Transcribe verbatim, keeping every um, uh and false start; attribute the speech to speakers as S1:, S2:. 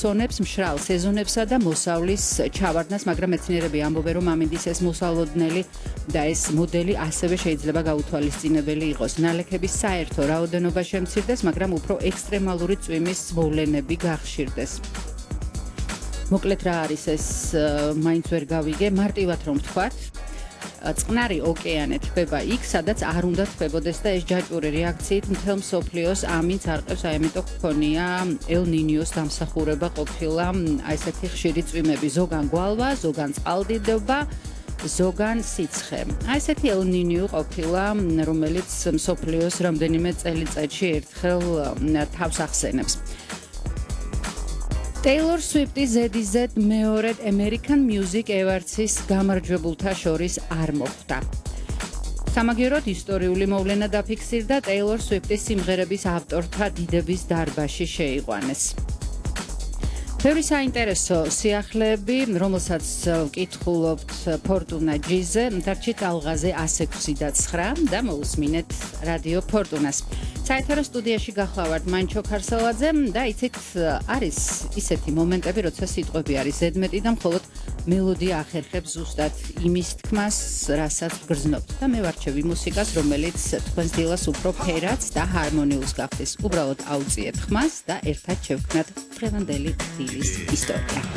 S1: ახსონებს მშრალ სეზონებსა და მოსავლის ჩავარდნას, მაგრამ მეცნიერები ამბობენ, რომ ამინდის ეს მოსალოდნელი და ეს მოდელი ასევე შეიძლება გაუთვალისწინებელი იყოს. ნალექების საერთო რაოდენობა შემცირდეს, მაგრამ უფრო ექსტრემალური წვიმის მოვლენები გახშირდეს. მოკლედ რა არის ეს, მაინც ვერ გავიგე, მარტივად რომ ვთქვათ, წყნარი ოკეანე თბება იქ, სადაც არ უნდა თბებოდეს და ეს ჯაჭვური რეაქციით მთელ მსოფლიოს ამინდს არყევს, აი ამიტომ გქონია ელ ნინიოს დამსახურება ყოფილა აი ესეთი ხშირი წვიმები, ზოგან გვალვა, ზოგან წყალდიდობა, ზოგან სიცხე. აი ესეთი ელ ნინიო ყოფილა, რომელიც მსოფლიოს რამდენიმე წელიწადში ერთხელ თავს ახსენებს. Taylor Swift-ის ზედიზედ მეორედ American Music Awards-ის გამარჯვებულთა შორის არ მოხვდა. სამაგიეროდ ისტორიული მოვლენა დაფიქსირდა Taylor Swift-ის სიმღერების ავტორთა დიდების დარბაზში შეიყვანეს. ბევრი საინტერესო სიახლეები, რომელსაც ვკითხულობთ Fortuna G-ზე, დარჩით ალღაზე ათი ექვსი და ცხრა და მოусმინეთ რადიო Fortuna-ს. საეთერო სტუდიაში გახლავართ მანჩო ქარსელაძე და იცით არის ისეთი მომენტები, როცა სიტყვები არის ზედმეტი და მხოლოდ მელოდია ახერხებს ზუსტად იმის თქმას, რასაც გრძნობთ და მე ვარჩევი მუსიკას, რომელიც თქვენს დილას უფრო ფერად და ჰარმონიულს გახდეს. უბრალოდ აუწიეთ ხმას და ერთად შევქმნათ დღევანდელი დილის ისტორია.